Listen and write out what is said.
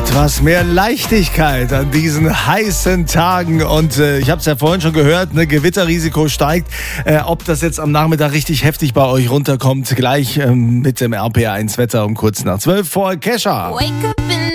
Etwas mehr Leichtigkeit an diesen heißen Tagen und ich habe es ja vorhin schon gehört, Gewitterrisiko steigt. Ob das jetzt am Nachmittag richtig heftig bei euch runterkommt, gleich mit dem RPR1 Wetter um kurz nach 12 vor Kesha.